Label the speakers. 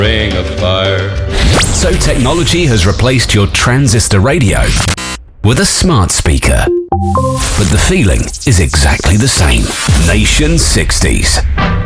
Speaker 1: Ring of fire.
Speaker 2: So technology has replaced your transistor radio with a smart speaker. But the feeling is exactly the same. Nation 60s.